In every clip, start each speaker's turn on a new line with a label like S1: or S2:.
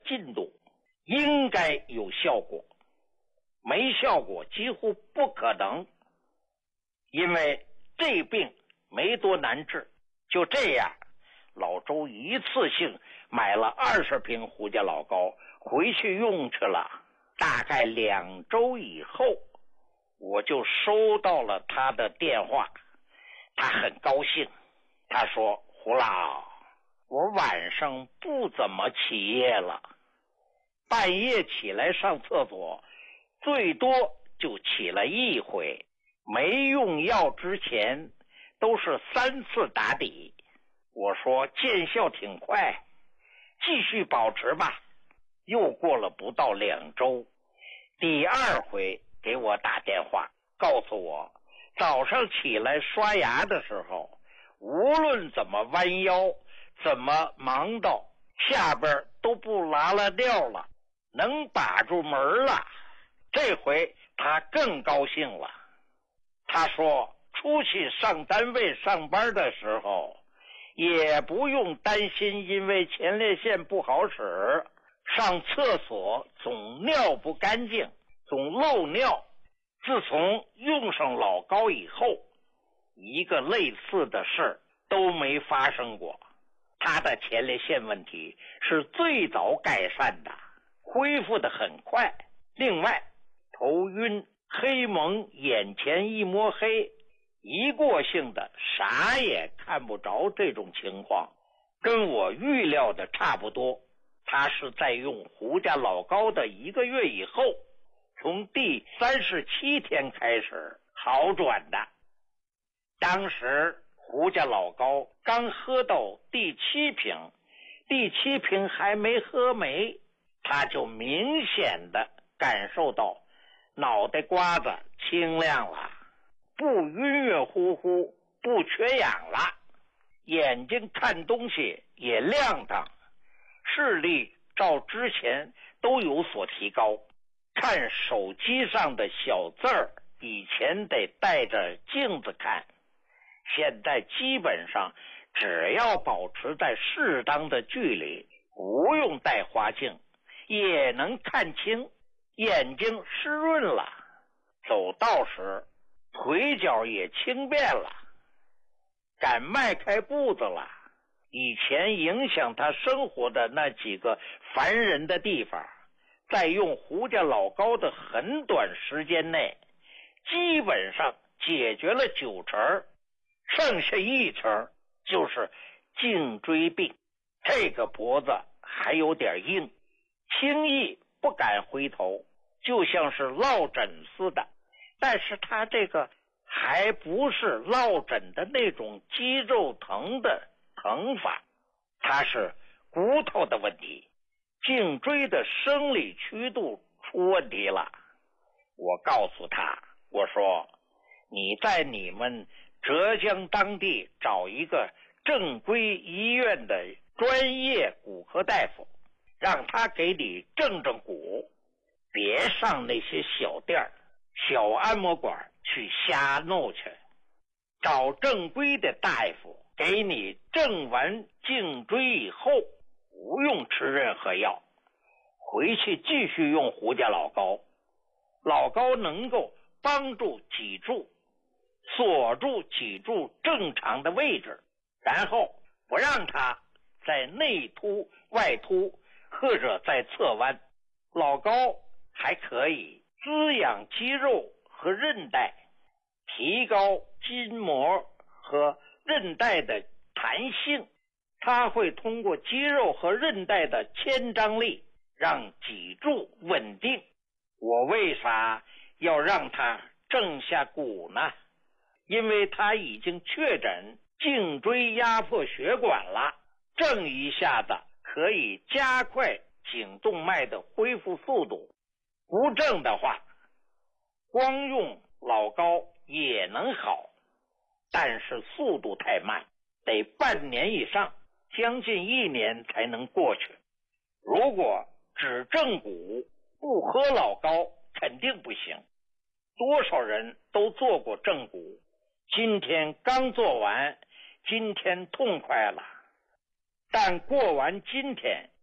S1: 进度，应该有效果，没效果几乎不可能，因为这病没多难治。就这样，老周一次性买了20瓶胡家老膏回去用去了。大概2周以后，我就收到了他的电话，他很高兴，他说：胡老，我晚上不怎么起夜了，半夜起来上厕所最多就起了1回，没用药之前都是3次打底。我说见效挺快，继续保持吧。又过了不到2周，第2回给我打电话，告诉我早上起来刷牙的时候，无论怎么弯腰，怎么忙到下边都不拉拉掉了，能把住门了。这回他更高兴了，他说出去上单位上班的时候也不用担心因为前列腺不好使，上厕所总尿不干净，总漏尿。自从用上老膏以后，一个类似的事都没发生过。他的前列腺问题是最早改善的，恢复得很快。另外，头晕、黑蒙、眼前一摸黑，一过性的啥也看不着，这种情况跟我预料的差不多。他是在用胡家老膏的1个月以后，从第37天开始好转的。当时胡家老膏刚喝到第7瓶，第7瓶还没喝没，他就明显的感受到脑袋瓜子清亮了，不晕晕乎乎，不缺氧了，眼睛看东西也亮堂，视力照之前都有所提高。看手机上的小字儿，以前得带着镜子看，现在基本上只要保持在适当的距离，不用带花镜也能看清，眼睛湿润了，走道时腿脚也轻便了，敢迈开步子了。以前影响他生活的那几个烦人的地方，在用胡家老膏的很短时间内基本上解决了9成，剩下1成就是颈椎病。这个脖子还有点硬，轻易不敢回头，就像是落枕似的。但是他这个还不是落枕的那种肌肉疼的疼法，它是骨头的问题，颈椎的生理曲度出问题了。我告诉他，我说你在你们浙江当地找一个正规医院的专业骨科大夫，让他给你正骨，别上那些小店小按摩馆去瞎弄去，找正规的大夫给你正完颈椎以后，不用吃任何药，回去继续用胡家老膏。老膏能够帮助脊柱锁住脊柱正常的位置，然后不让它在内凸外凸或者在侧弯。老膏还可以滋养肌肉和韧带，提高筋膜和韧带的弹性，它会通过肌肉和韧带的牵张力让脊柱稳定。我为啥要让它正下骨呢？因为它已经确诊颈椎压迫血管了，正一下子可以加快颈动脉的恢复速度，不正的话光用老膏也能好，但是速度太慢，得半年以上，将近1年才能过去。如果只正骨不喝老膏肯定不行。多少人都做过正骨，今天刚做完，今天痛快了，但过完今天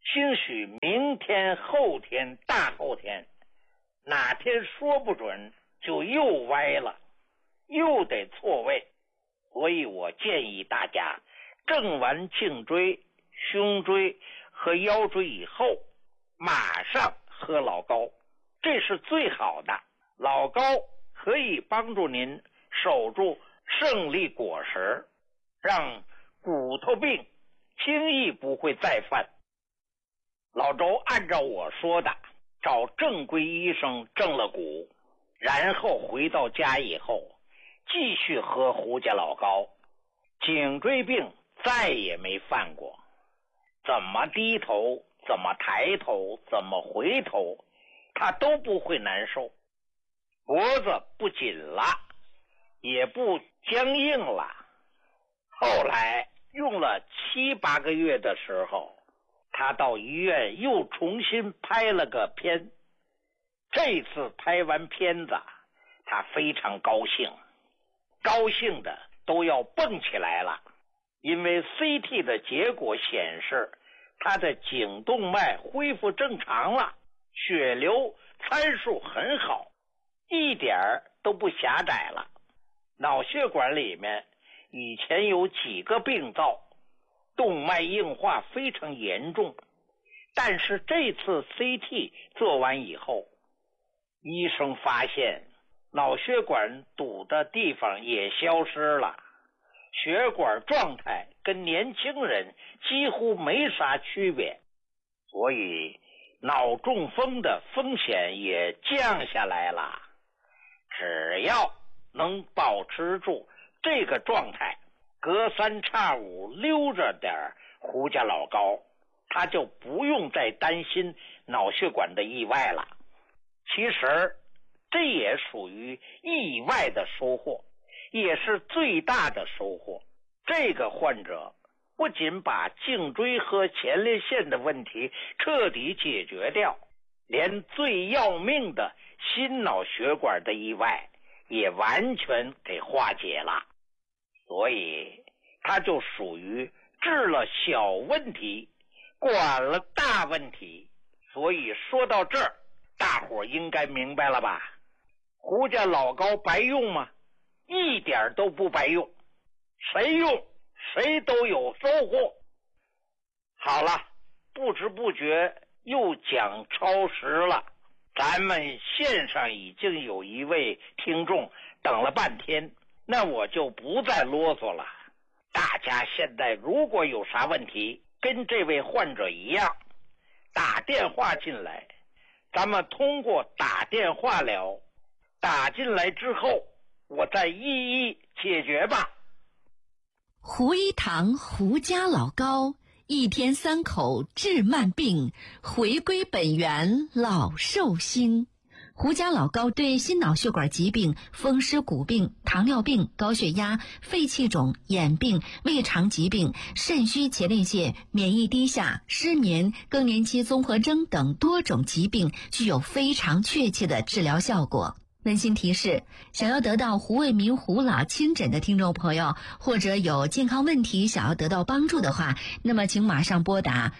S1: 兴许明天、后天、大后天，哪天说不准就又歪了，又得错位。所以我建议大家正完颈椎、胸椎和腰椎以后，马上喝老高，这是最好的。老高可以帮助您守住胜利果实，让骨头病轻易不会再犯。老周按照我说的，找正规医生正了骨，然后回到家以后继续喝胡家老高，颈椎病再也没犯过。怎么低头，怎么抬头，怎么回头，他都不会难受，脖子不紧了，也不僵硬了。后来用了7、8个月的时候，他到医院又重新拍了个片。这次拍完片子，他非常高兴，高兴的都要蹦起来了。因为 CT 的结果显示，他的颈动脉恢复正常了，血流参数很好，一点都不狭窄了。脑血管里面以前有几个病灶，动脉硬化非常严重，但是这次 CT 做完以后，医生发现脑血管堵的地方也消失了，血管状态跟年轻人几乎没啥区别，所以脑中风的风险也降下来了。只要能保持住这个状态，隔3差5溜着点胡家老高，他就不用再担心脑血管的意外了。其实这也属于意外的收获，也是最大的收获。这个患者不仅把颈椎和前列腺的问题彻底解决掉，连最要命的心脑血管的意外也完全给化解了。所以他就属于治了小问题，管了大问题。所以说到这儿，大伙应该明白了吧？胡家老高白用吗？一点都不白用，谁用谁都有收获。好了，不知不觉又讲超时了，咱们线上已经有一位听众等了半天，那我就不再啰嗦了。大家现在如果有啥问题，跟这位患者一样，打电话进来，咱们通过打电话聊，打进来之后我再一一解决吧。
S2: 胡一堂胡家老高，1天3口治慢病，回归本源老寿星。胡家老高对心脑血管疾病、风湿骨病、糖尿病、高血压、肺气肿、眼病、胃肠疾病、肾虚前列腺、免疫低下、失眠、更年期综合征等多种疾病具有非常确切的治疗效果。温馨提示，想要得到胡卫民胡老亲诊的听众朋友，或者有健康问题想要得到帮助的话，那么请马上拨打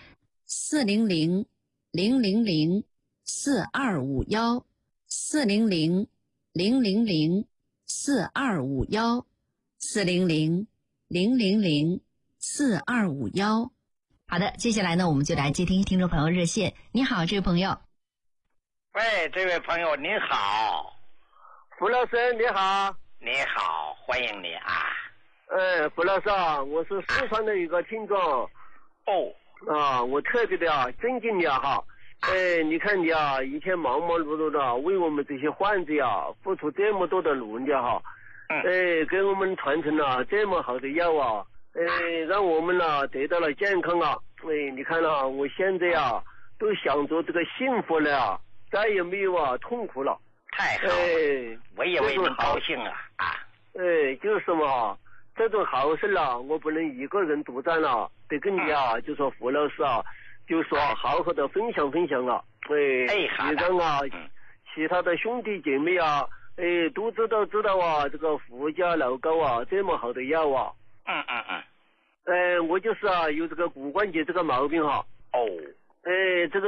S2: 400-000-4251 400-000-4251 400-000-4251。好的，接下来呢，我们就来接听听众朋友热线。你好，这位朋友。
S1: 喂，这位朋友您好。
S3: 胡老师你好。
S1: 你好，欢迎你啊。
S3: 胡老师啊，我是四川的一个听众。我特别的尊敬你哈。你看你啊，一天忙忙碌碌的为我们这些患者啊付出这么多的努力哈。给我们传承了这么好的药啊，让我们呢得到了健康啊。你看啊，我现在啊都想着这个幸福了啊，再也没有痛苦了。
S1: 太好了，我也为您高兴啊。
S3: 就是嘛，这种好事啊，我不能一个人独占了，得跟你啊，就说胡老师啊，就说好好的分享分享了。也让啊，其他的兄弟姐妹啊，都知道啊，这个胡家老高啊，这么好的药啊。我就是啊，有这个骨关节这个毛病哈。 哎，这个